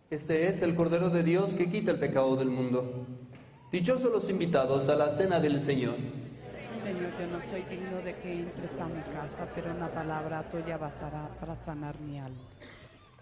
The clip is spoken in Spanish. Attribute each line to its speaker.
Speaker 1: Este es el Cordero de Dios que quita el pecado del mundo. Dichosos los invitados a la cena del Señor.
Speaker 2: Señor, yo no soy digno de que entres a mi casa, pero una palabra tuya bastará para sanar mi alma.